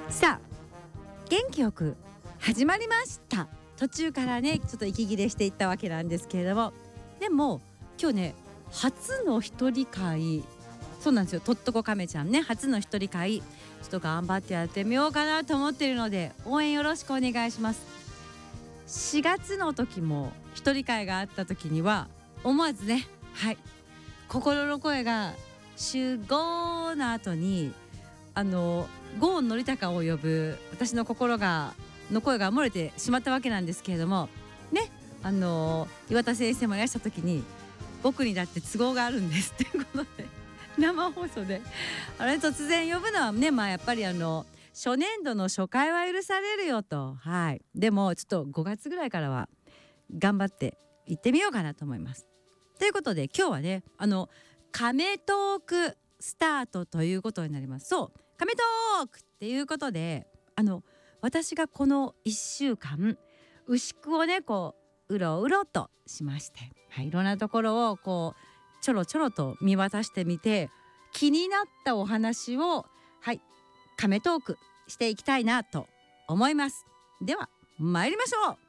さあ元気よく始まりました。途中からねちょっと息切れしていったわけなんですけれども、でも今日ね初の一人会、そうなんですよ、とっとこ亀ちゃんね初の一人会ちょっと頑張ってやってみようかなと思っているので応援よろしくお願いします。4月の時も一人会があった時には思わずね、はい、心の声が週5の後に郷典孝を呼ぶ私の心がの声が漏れてしまったわけなんですけれどもね、岩田先生もいらした時に僕にだって都合があるんですということで生放送で突然呼ぶのはね、やっぱり初年度の初回は許されるよと、はい、でもちょっと5月ぐらいからは頑張って行ってみようかなと思います。ということで今日はね亀トークスタートということになります。そう亀トークっていうことで私がこの1週間牛久をねこううろうろとしまして、はい、いろんなところをこうちょろちょろと見渡してみて気になったお話を、はい、亀トークしていきたいなと思います。では参りましょう。